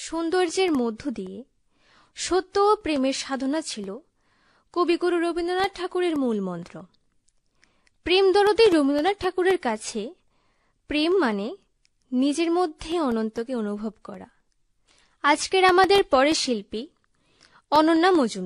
সৌন্দর্যের মধ্য দিয়ে সত্য ও প্রেমের সাধনা ছিল কবিগুরু রবীন্দ্রনাথ ঠাকুরের মূল মন্ত্র। প্রেম দরদী রবীন্দ্রনাথ ঠাকুরের কাছে প্রেম মানে নিজের মধ্যে অনন্তকে অনুভব করা। আজকের আমাদের পরের শিল্পী অনন্যা মজুমদার।